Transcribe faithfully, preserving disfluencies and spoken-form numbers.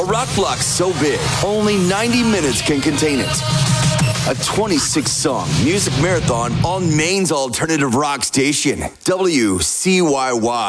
rock block's so big, only ninety minutes can contain it. A twenty-six song music marathon on Maine's alternative rock station, W C Y Y.